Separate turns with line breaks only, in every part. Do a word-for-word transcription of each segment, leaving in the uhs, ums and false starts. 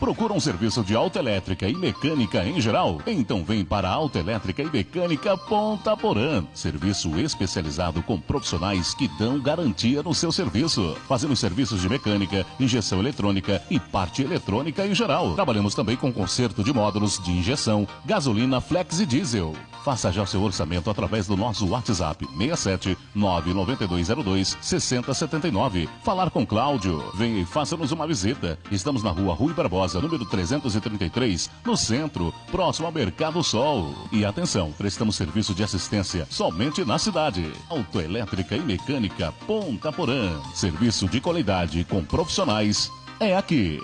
Procura um serviço de autoelétrica e mecânica em geral? Então vem para a Autoelétrica e Mecânica Ponta Porã. Serviço especializado com profissionais que dão garantia no seu serviço. Fazemos serviços de mecânica, injeção eletrônica e parte eletrônica em geral. Trabalhamos também com conserto de módulos de injeção, gasolina, flex e diesel. Faça já o seu orçamento através do nosso WhatsApp seis sete nove nove dois zero dois seis zero sete nove. Falar com Cláudio. Venha e faça-nos uma visita. Estamos na rua Rui Barbosa, número trezentos e trinta e três, no centro, próximo ao Mercado Sol. E atenção, prestamos serviço de assistência somente na cidade. Autoelétrica e Mecânica Ponta Porã. Serviço de qualidade com profissionais é aqui.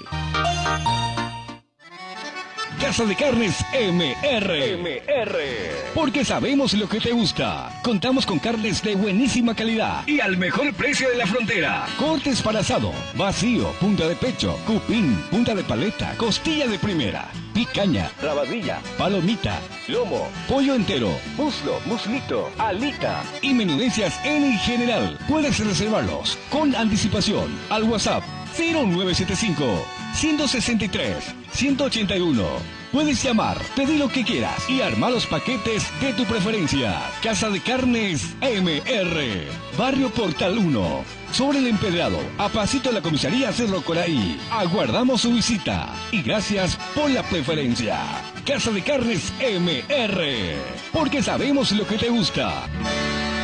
Casa de Carnes M R.
M R.
Porque sabemos lo que te gusta. Contamos con carnes de buenísima calidad y al mejor precio de la frontera. Cortes para asado, vacío, punta de pecho, cupín, punta de paleta, costilla de primera, picaña,
Rabadilla,
palomita,
lomo,
pollo entero,
muslo, muslito, alita
y menudencias en general. Puedes reservarlos con anticipación al WhatsApp cero nueve siete cinco, uno seis tres, uno ocho uno. Puedes llamar, pedir lo que quieras y armar los paquetes de tu preferencia. Casa de Carnes M R, Barrio Portal uno, sobre el Empedrado, a pasito de la comisaría Cerro Coraí. Aguardamos su visita y gracias por la preferencia. Casa de Carnes M R, porque sabemos lo que te gusta.